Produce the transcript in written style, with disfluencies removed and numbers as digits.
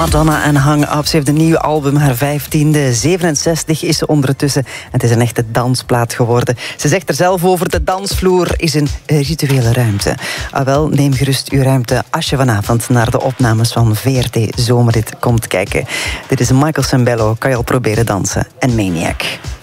Madonna en Hang Up. Ze heeft een nieuw album, haar 15e. 67 is ze ondertussen. En het is een echte dansplaat geworden. Ze zegt er zelf over, de dansvloer is een rituele ruimte. Wel, neem gerust uw ruimte als je vanavond naar de opnames van VRT Zomerrit komt kijken. Dit is Michael Sembello, kan je al proberen dansen. En Maniac.